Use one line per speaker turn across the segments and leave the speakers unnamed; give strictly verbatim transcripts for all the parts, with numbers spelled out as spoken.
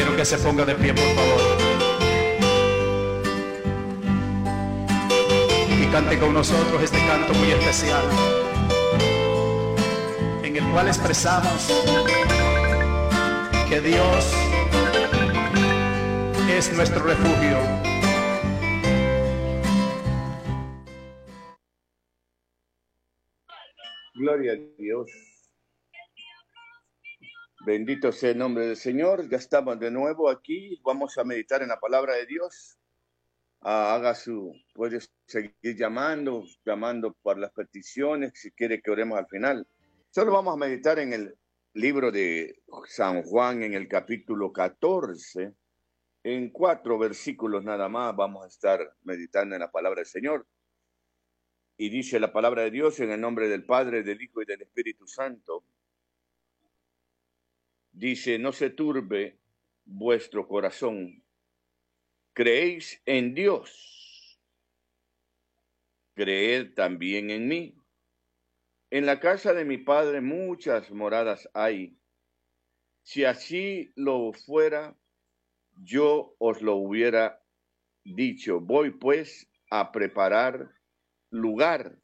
Quiero que se ponga de pie, por favor, y cante con nosotros este canto muy especial, en el cual expresamos que Dios es nuestro refugio.
Gloria a Dios. Bendito sea el nombre del Señor. Ya estamos de nuevo aquí. Vamos a meditar en la palabra de Dios. Ah, haga su, puede seguir llamando, llamando por las peticiones, si quiere que oremos al final. Solo vamos a meditar en el libro de San Juan, en el capítulo catorce. En cuatro versículos nada más vamos a estar meditando en la palabra del Señor. Y dice la palabra de Dios en el nombre del Padre, del Hijo y del Espíritu Santo. Dice, no se turbe vuestro corazón. Creéis en Dios. Creed también en mí. En la casa de mi Padre muchas moradas hay. Si así lo fuera, yo os lo hubiera dicho. Voy pues a preparar lugar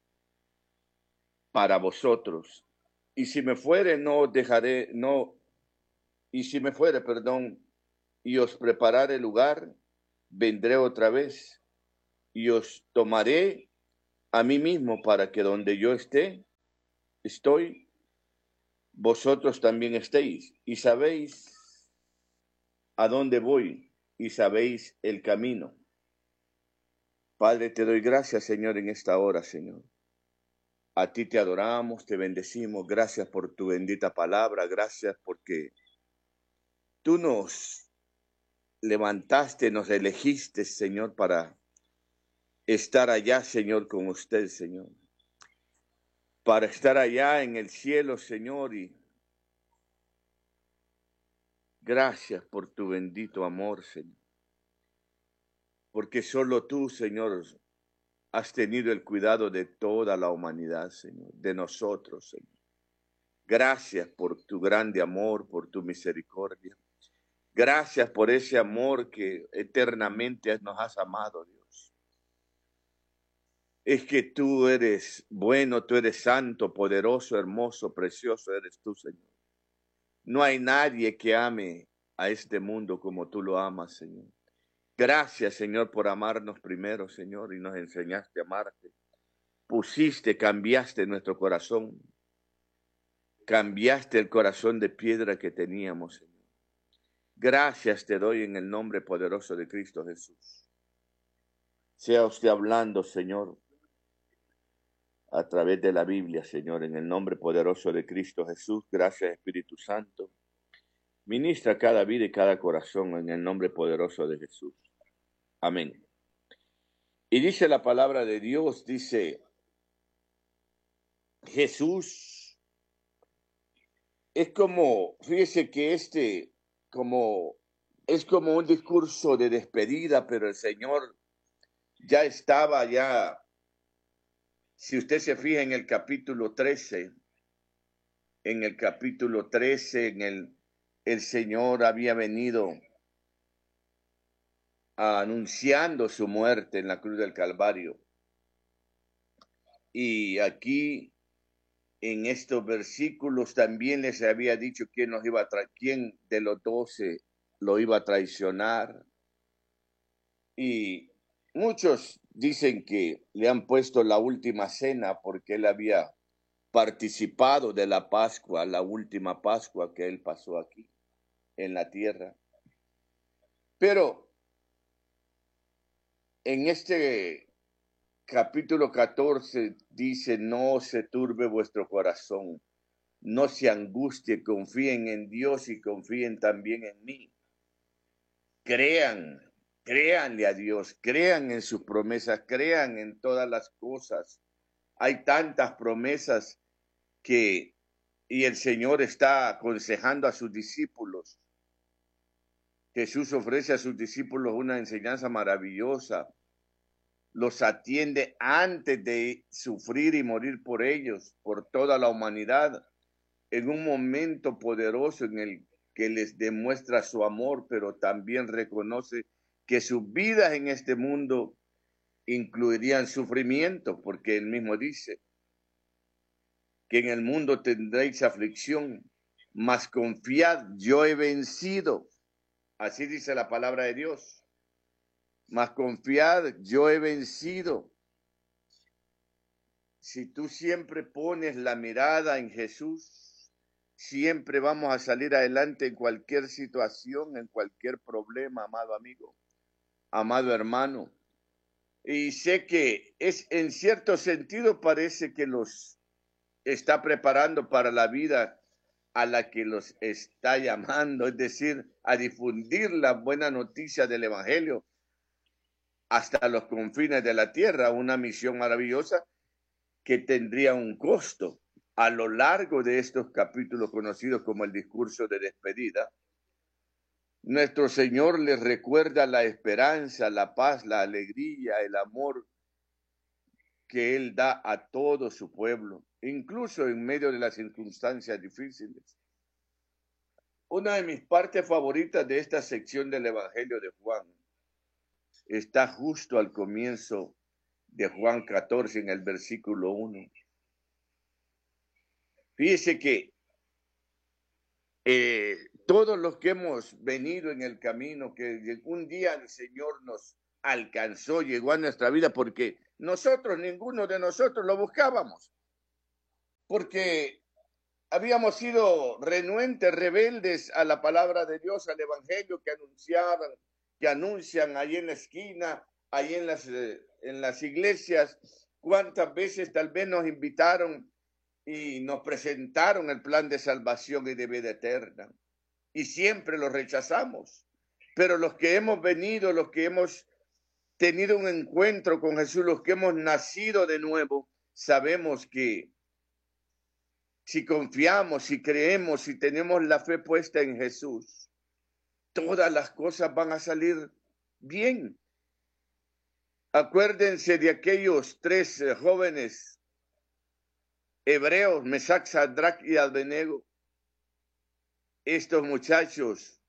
para vosotros. Y si me fuere, no os dejaré, no, y si me fuere, perdón, y os prepararé lugar, vendré otra vez y os tomaré a mí mismo para que donde yo esté, estoy, vosotros también estéis. Y sabéis a dónde voy y sabéis el camino. Padre, te doy gracias, Señor, en esta hora, Señor. A ti te adoramos, te bendecimos. Gracias por tu bendita palabra. Gracias porque tú nos levantaste, nos elegiste, Señor, para estar allá, Señor, con usted, Señor. Para estar allá en el cielo, Señor. Y gracias por tu bendito amor, Señor. Porque solo tú, Señor, has tenido el cuidado de toda la humanidad, Señor, de nosotros, Señor. Gracias por tu grande amor, por tu misericordia. Gracias por ese amor que eternamente nos has amado, Dios. Es que tú eres bueno, tú eres santo, poderoso, hermoso, precioso eres tú, Señor. No hay nadie que ame a este mundo como tú lo amas, Señor. Gracias, Señor, por amarnos primero, Señor, y nos enseñaste a amarte. Pusiste, cambiaste nuestro corazón. Cambiaste el corazón de piedra que teníamos, Señor. Gracias te doy en el nombre poderoso de Cristo Jesús. Sea usted hablando, Señor, a través de la Biblia, Señor, en el nombre poderoso de Cristo Jesús. Gracias, Espíritu Santo. Ministra cada vida y cada corazón en el nombre poderoso de Jesús. Amén. Y dice la palabra de Dios, dice, Jesús es como, fíjese que este, como, es como un discurso de despedida, pero el Señor ya estaba, ya, si usted se fija en el capítulo trece, en el capítulo trece, en el, el Señor había venido anunciando su muerte en la cruz del Calvario. Y aquí, en estos versículos, también les había dicho quién nos iba a tra- quién de los doce lo iba a traicionar. Y muchos dicen que le han puesto la última cena porque él había participado de la Pascua, la última Pascua que él pasó aquí en la tierra. Pero en este capítulo catorce dice, no se turbe vuestro corazón, no se angustie, confíen en Dios y confíen también en mí. Crean, créanle a Dios, crean en sus promesas, crean en todas las cosas. Hay tantas promesas que, y el Señor está aconsejando a sus discípulos. Jesús ofrece a sus discípulos una enseñanza maravillosa. Los atiende antes de sufrir y morir por ellos, por toda la humanidad, en un momento poderoso en el que les demuestra su amor, pero también reconoce que sus vidas en este mundo incluirían sufrimiento, porque él mismo dice que en el mundo tendréis aflicción, mas confiad, yo he vencido. Así dice la palabra de Dios. Mas confiad, yo he vencido. Si tú siempre pones la mirada en Jesús, siempre vamos a salir adelante en cualquier situación, en cualquier problema, amado amigo, amado hermano. Y sé que es, en cierto sentido, parece que los está preparando para la vida a la que los está llamando, es decir, a difundir la buena noticia del Evangelio hasta los confines de la tierra, una misión maravillosa que tendría un costo. A lo largo de estos capítulos conocidos como el discurso de despedida, nuestro Señor les recuerda la esperanza, la paz, la alegría, el amor que Él da a todo su pueblo, incluso en medio de las circunstancias difíciles. Una de mis partes favoritas de esta sección del Evangelio de Juan está justo al comienzo de Juan catorce, en el versículo uno. Fíjese que eh, todos los que hemos venido en el camino, que un día el Señor nos alcanzó, llegó a nuestra vida, porque nosotros, ninguno de nosotros lo buscábamos, porque habíamos sido renuentes, rebeldes a la palabra de Dios, al Evangelio que anunciaban, que anuncian ahí en la esquina, ahí en las, eh, en las iglesias. Cuántas veces tal vez nos invitaron y nos presentaron el plan de salvación y de vida eterna, y siempre lo rechazamos. Pero los que hemos venido, los que hemos tenido un encuentro con Jesús, los que hemos nacido de nuevo, sabemos que si confiamos, si creemos, si tenemos la fe puesta en Jesús, todas las cosas van a salir bien. Acuérdense de aquellos tres eh, jóvenes hebreos, Mesac, Sadrach y Abednego. Estos muchachos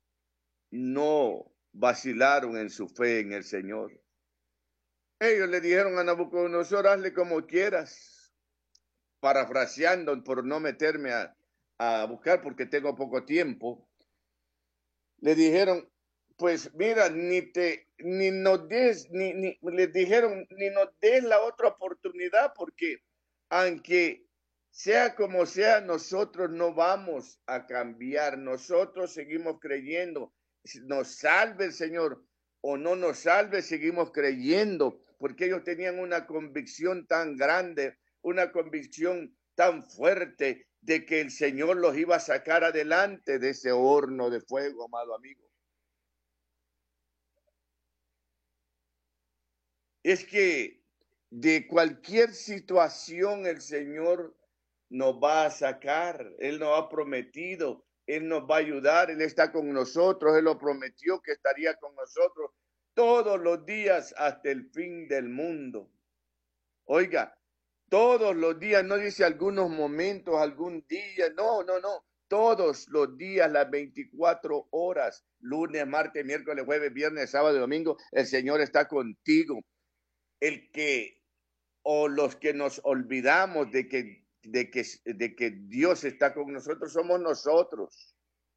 no vacilaron en su fe en el Señor. Ellos le dijeron a Nabucodonosor, hazle como quieras, parafraseando por no meterme a, a buscar porque tengo poco tiempo. Le dijeron, pues mira, ni te, ni nos des, ni, ni, les dijeron, ni nos des la otra oportunidad, porque aunque sea como sea, nosotros no vamos a cambiar, nosotros seguimos creyendo, nos salve el Señor o no nos salve, seguimos creyendo, porque ellos tenían una convicción tan grande, una convicción tan fuerte de que el Señor los iba a sacar adelante de ese horno de fuego, amado amigo. Es que de cualquier situación el Señor nos va a sacar, Él nos ha prometido, Él nos va a ayudar, Él está con nosotros, Él lo prometió que estaría con nosotros todos los días hasta el fin del mundo. Oiga, todos los días, no dice algunos momentos, algún día, no, no, no, todos los días, las veinticuatro horas, lunes, martes, miércoles, jueves, viernes, sábado y domingo, el Señor está contigo. El que, o los que nos olvidamos de que, de que, de que Dios está con nosotros, somos nosotros.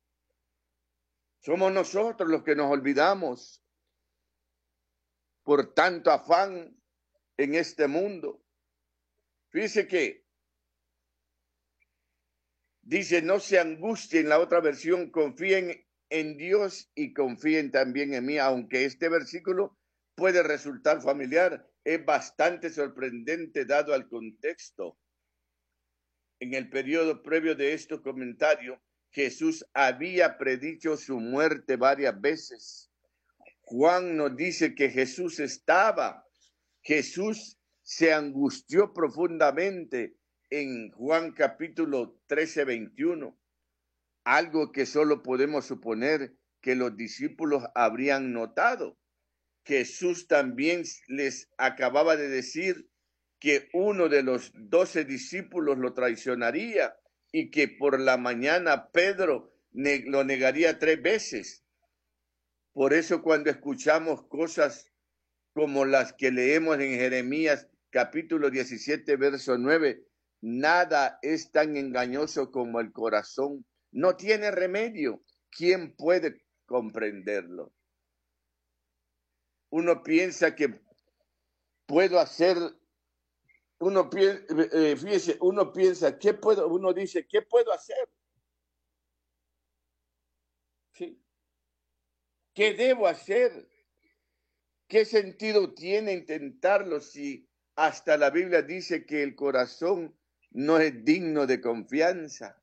Somos nosotros los que nos olvidamos por tanto afán en este mundo. Fíjese que dice, no se angustien, la otra versión, confíen en Dios y confíen también en mí, aunque este versículo puede resultar familiar, es bastante sorprendente dado al contexto. En el periodo previo de este comentario, Jesús había predicho su muerte varias veces. Juan nos dice que Jesús estaba, Jesús se angustió profundamente en Juan capítulo trece, veintiuno, algo que solo podemos suponer que los discípulos habrían notado. Jesús también les acababa de decir que uno de los doce discípulos lo traicionaría y que por la mañana Pedro ne lo negaría tres veces. Por eso cuando escuchamos cosas como las que leemos en Jeremías capítulo diecisiete, verso nueve, nada es tan engañoso como el corazón. No tiene remedio. ¿Quién puede comprenderlo? Uno piensa que puedo hacer, uno piensa, eh, fíjese, uno piensa, ¿qué puedo? Uno dice, ¿qué puedo hacer? ¿Sí? ¿Qué debo hacer? ¿Qué sentido tiene intentarlo si hasta la Biblia dice que el corazón no es digno de confianza?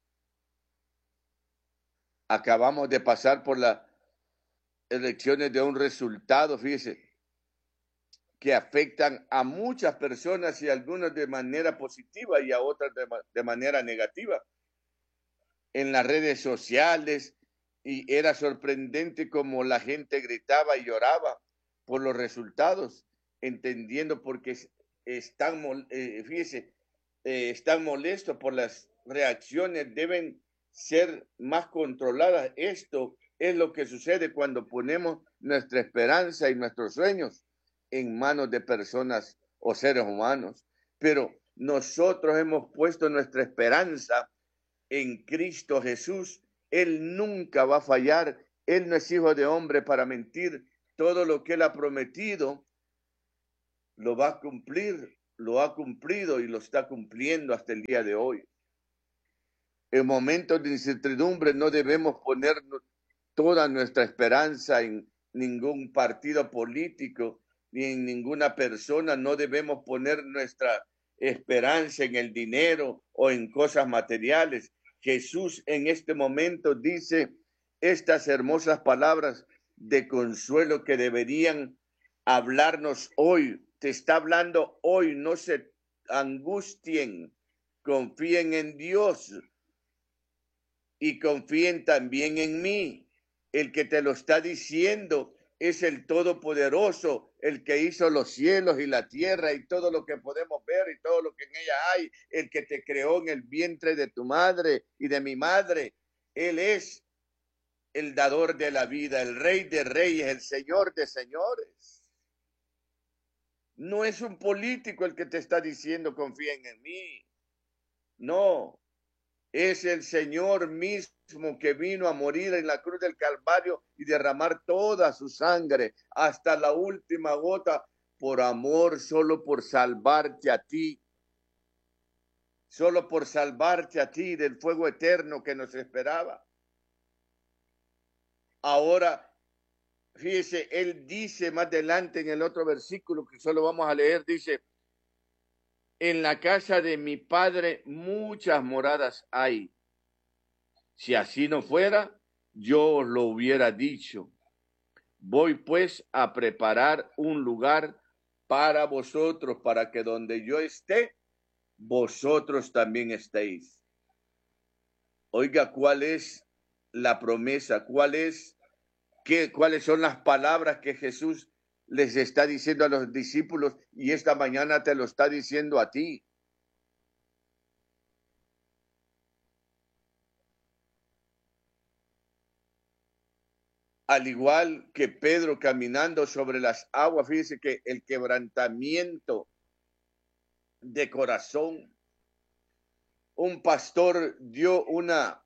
Acabamos de pasar por las elecciones de un resultado, fíjese, que afectan a muchas personas y a algunos de manera positiva y a otras de, de manera negativa. En las redes sociales, y era sorprendente como la gente gritaba y lloraba por los resultados, entendiendo porque están, eh, fíjese, eh, están molestos por las reacciones, deben ser más controladas. Esto es lo que sucede cuando ponemos nuestra esperanza y nuestros sueños en manos de personas o seres humanos. Pero nosotros hemos puesto nuestra esperanza en Cristo Jesús. Él nunca va a fallar. Él no es hijo de hombre para mentir. Todo lo que Él ha prometido lo va a cumplir, lo ha cumplido y lo está cumpliendo hasta el día de hoy. En momentos de incertidumbre no debemos poner toda nuestra esperanza en ningún partido político ni en ninguna persona. No debemos poner nuestra esperanza en el dinero o en cosas materiales. Jesús en este momento dice estas hermosas palabras de consuelo que deberían hablarnos hoy. Te está hablando hoy, no se angustien, confíen en Dios y confíen también en mí. El que te lo está diciendo es el Todopoderoso, el que hizo los cielos y la tierra y todo lo que podemos ver y todo lo que en ella hay, el que te creó en el vientre de tu madre y de mi madre. Él es el dador de la vida, el Rey de reyes, el Señor de señores. No es un político el que te está diciendo confíen en mí. No, es el Señor mismo que vino a morir en la cruz del Calvario y derramar toda su sangre hasta la última gota por amor, solo por salvarte a ti. Solo por salvarte a ti del fuego eterno que nos esperaba. Ahora, fíjese, él dice más adelante en el otro versículo que solo vamos a leer, dice, en la casa de mi padre muchas moradas hay. Si así no fuera, yo os lo hubiera dicho. Voy pues a preparar un lugar para vosotros, para que donde yo esté, vosotros también estéis. Oiga, ¿cuál es la promesa? ¿Cuál es, qué, cuáles son las palabras que Jesús les está diciendo a los discípulos y esta mañana te lo está diciendo a ti? Al igual que Pedro caminando sobre las aguas, fíjese que el quebrantamiento de corazón. Un pastor dio una,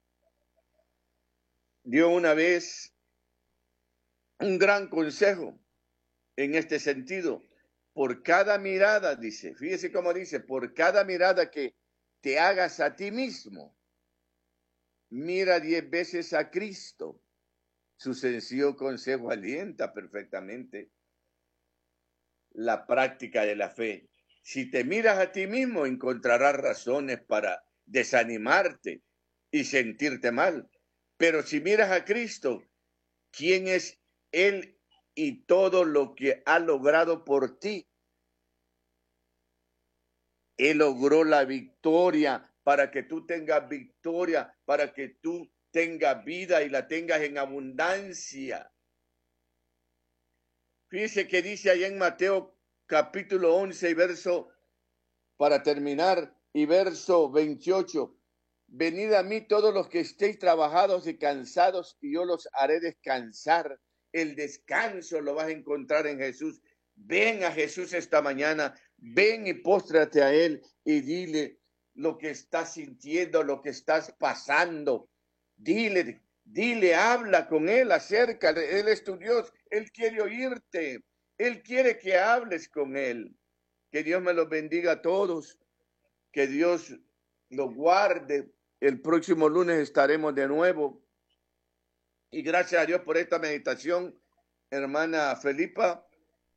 dio una vez un gran consejo en este sentido. Por cada mirada, dice, fíjese cómo dice, por cada mirada que te hagas a ti mismo, mira diez veces a Cristo. Su sencillo consejo alienta perfectamente la práctica de la fe. Si te miras a ti mismo, encontrarás razones para desanimarte y sentirte mal. Pero si miras a Cristo, ¿quién es Él y todo lo que ha logrado por ti? Él logró la victoria para que tú tengas victoria, para que tú tengas vida y la tengas en abundancia. Fíjese que dice allá en Mateo capítulo once y verso, para terminar, y verso veintiocho, venid a mí todos los que estéis trabajados y cansados, y yo los haré descansar. El descanso lo vas a encontrar en Jesús. Ven a Jesús esta mañana, ven y póstrate a Él y dile lo que estás sintiendo, lo que estás pasando. Dile, dile, habla con Él, acércale. Él es tu Dios, Él quiere oírte, Él quiere que hables con Él. Que Dios me los bendiga a todos, que Dios los guarde. El próximo lunes estaremos de nuevo. Y gracias a Dios por esta meditación, hermana Felipa.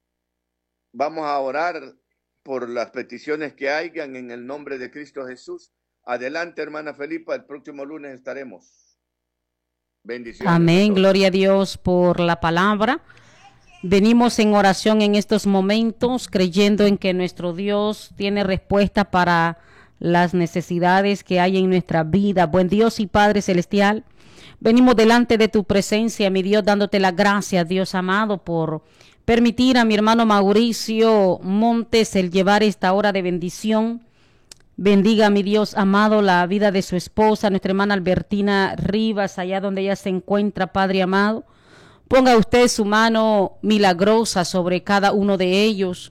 Vamos a orar por las peticiones que hayan en el nombre de Cristo Jesús. Adelante, hermana Felipa, el próximo lunes estaremos. Bendiciones.
Amén, gloria a Dios por la palabra. Venimos en oración en estos momentos, creyendo en que nuestro Dios tiene respuesta para las necesidades que hay en nuestra vida. Buen Dios y Padre Celestial, venimos delante de tu presencia, mi Dios, dándote las gracias, Dios amado, por permitir a mi hermano Mauricio Montes el llevar esta hora de bendición. Bendiga, mi Dios amado, la vida de su esposa, nuestra hermana Albertina Rivas, allá donde ella se encuentra, Padre amado. Ponga usted su mano milagrosa sobre cada uno de ellos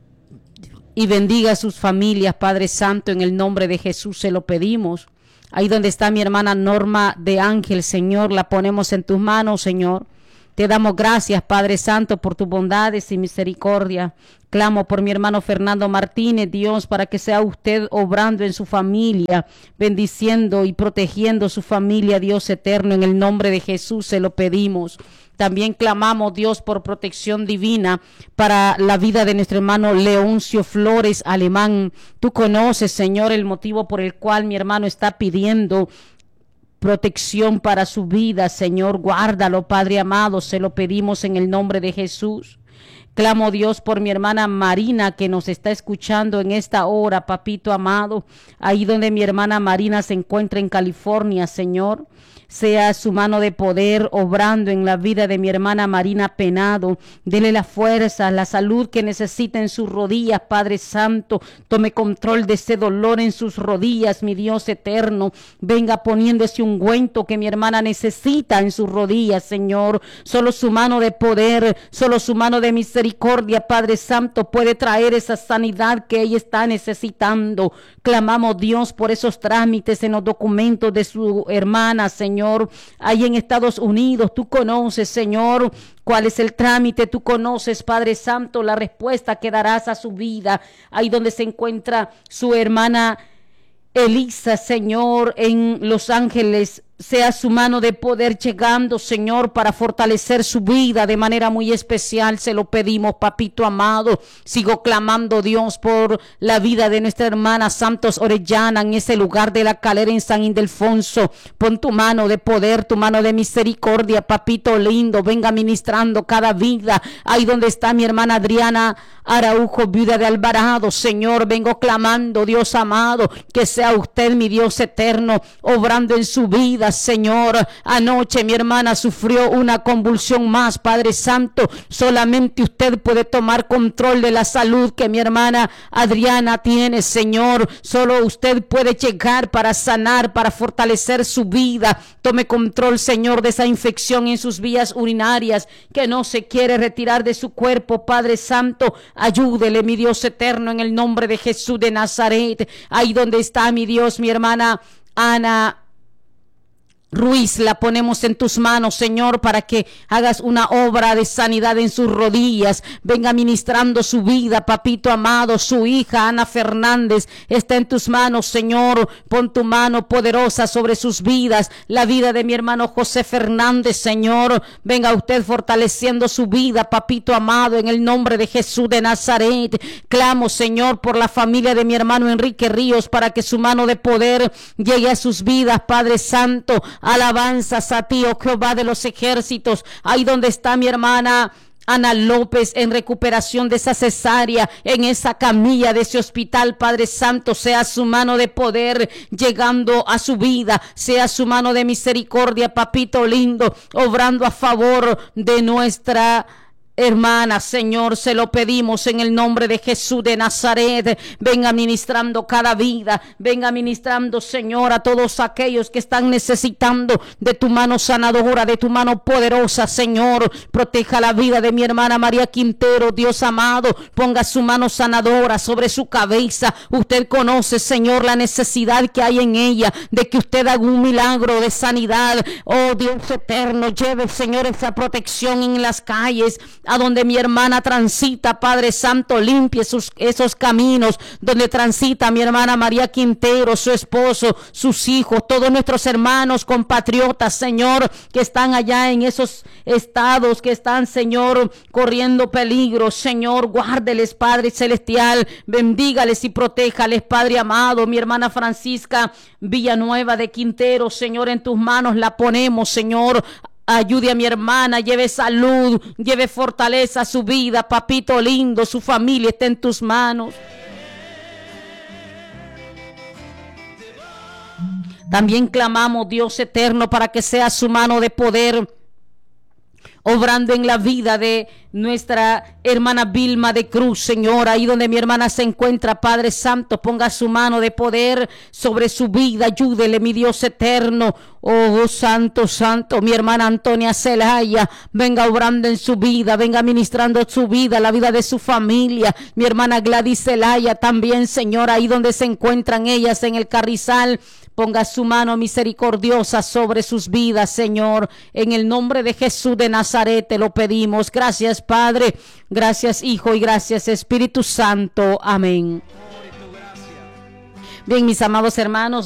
y bendiga a sus familias, Padre Santo, en el nombre de Jesús se lo pedimos. Ahí donde está mi hermana Norma de Ángel, Señor, la ponemos en tus manos, Señor. Te damos gracias, Padre Santo, por tus bondades y misericordia. Clamo por mi hermano Fernando Martínez, Dios, para que sea usted obrando en su familia, bendiciendo y protegiendo su familia, Dios eterno, en el nombre de Jesús se lo pedimos. También clamamos, Dios, por protección divina para la vida de nuestro hermano Leoncio Flores Alemán. Tú conoces, Señor, el motivo por el cual mi hermano está pidiendo protección para su vida, Señor. Guárdalo, Padre amado, se lo pedimos en el nombre de Jesús. Clamo, Dios, por mi hermana Marina, que nos está escuchando en esta hora, papito amado, ahí donde mi hermana Marina se encuentra en California, Señor. Sea su mano de poder obrando en la vida de mi hermana Marina Penado. Dele la fuerza, la salud que necesita en sus rodillas, Padre Santo. Tome control de ese dolor en sus rodillas, mi Dios eterno. Venga poniendo ese ungüento que mi hermana necesita en sus rodillas, Señor. Solo su mano de poder, solo su mano de misericordia, Padre Santo, puede traer esa sanidad que ella está necesitando. Clamamos, Dios, por esos trámites en los documentos de su hermana, Señor. Señor, ahí en Estados Unidos, tú conoces, Señor, cuál es el trámite, tú conoces, Padre Santo, la respuesta que darás a su vida, ahí donde se encuentra su hermana Elisa, Señor, en Los Ángeles. Sea su mano de poder llegando, Señor, para fortalecer su vida de manera muy especial. Se lo pedimos, papito amado. Sigo clamando, Dios, por la vida de nuestra hermana Santos Orellana en ese lugar de la Calera en San Ildefonso. Pon tu mano de poder, tu mano de misericordia, papito lindo. Venga ministrando cada vida. Ahí donde está mi hermana Adriana Araujo, viuda de Alvarado. Señor, vengo clamando, Dios amado, que sea usted, mi Dios eterno, obrando en su vida. Señor, anoche mi hermana sufrió una convulsión más, Padre Santo. Solamente usted puede tomar control de la salud que mi hermana Adriana tiene, Señor. Solo usted puede llegar para sanar, para fortalecer su vida. Tome control, Señor, de esa infección en sus vías urinarias que no se quiere retirar de su cuerpo, Padre Santo. Ayúdele, mi Dios eterno, en el nombre de Jesús de Nazaret. Ahí donde está, mi Dios, mi hermana Ana Ruiz, la ponemos en tus manos, Señor, para que hagas una obra de sanidad en sus rodillas. Venga ministrando su vida, papito amado. Su hija Ana Fernández está en tus manos, Señor. Pon tu mano poderosa sobre sus vidas. La vida de mi hermano José Fernández, Señor. Venga usted fortaleciendo su vida, papito amado, en el nombre de Jesús de Nazaret. Clamo, Señor, por la familia de mi hermano Enrique Ríos, para que su mano de poder llegue a sus vidas, Padre Santo. Alabanzas a ti, oh Jehová de los ejércitos. Ahí donde está mi hermana Ana López en recuperación de esa cesárea, en esa camilla de ese hospital, Padre Santo, sea su mano de poder llegando a su vida, sea su mano de misericordia, papito lindo, obrando a favor de nuestra hermana, Señor, se lo pedimos en el nombre de Jesús de Nazaret. Venga ministrando cada vida, venga ministrando, Señor, a todos aquellos que están necesitando de tu mano sanadora, de tu mano poderosa, Señor. Proteja la vida de mi hermana María Quintero, Dios amado, ponga su mano sanadora sobre su cabeza. Usted conoce, Señor, la necesidad que hay en ella, de que usted haga un milagro de sanidad. Oh Dios eterno, lleve, Señor, esa protección en las calles, a donde mi hermana transita, Padre Santo, limpie sus, esos caminos donde transita mi hermana María Quintero, su esposo, sus hijos, todos nuestros hermanos compatriotas, Señor, que están allá en esos estados, que están, Señor, corriendo peligro. Señor, guárdeles, Padre Celestial, bendígales y protéjales, Padre amado. Mi hermana Francisca Villanueva de Quintero, Señor, en tus manos la ponemos, Señor. Ayude a mi hermana, lleve salud, lleve fortaleza a su vida, papito lindo, su familia está en tus manos. También clamamos, Dios eterno, para que sea su mano de poder obrando en la vida de nuestra hermana Vilma de Cruz, Señor, ahí donde mi hermana se encuentra, Padre Santo, ponga su mano de poder sobre su vida, ayúdele, mi Dios eterno. Oh, santo, santo, mi hermana Antonia Celaya, venga obrando en su vida, venga ministrando su vida, la vida de su familia. Mi hermana Gladys Celaya también, Señor, ahí donde se encuentran ellas en el Carrizal, ponga su mano misericordiosa sobre sus vidas, Señor. En el nombre de Jesús de Nazaret te lo pedimos. Gracias, Padre. Gracias, Hijo, y gracias, Espíritu Santo. Amén. Bien, mis amados hermanos.